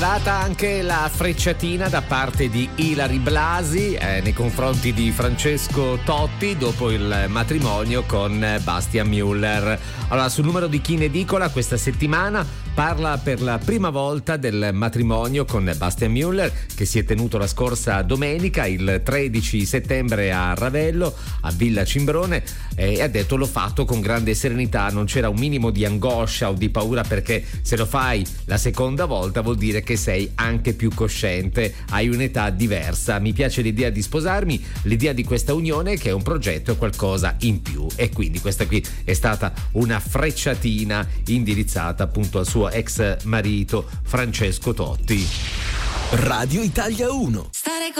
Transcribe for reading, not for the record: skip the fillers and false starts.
Data anche la frecciatina da parte di Ilary Blasi nei confronti di Francesco Totti dopo il matrimonio con Bastian Müller. Allora, sul numero di Chi in edicola questa settimana parla per la prima volta del matrimonio con Bastian Müller che si è tenuto la scorsa domenica, il 13 settembre a Ravello, a Villa Cimbrone, e ha detto: l'ho fatto con grande serenità, non c'era un minimo di angoscia o di paura, perché se lo fai la seconda volta vuol dire che sei anche più cosciente, hai un'età diversa. Mi piace l'idea di sposarmi, l'idea di questa unione che è un progetto, qualcosa in più. E quindi questa qui è stata una frecciatina indirizzata appunto al suo ex marito Francesco Totti. Radio Italia 1. Stare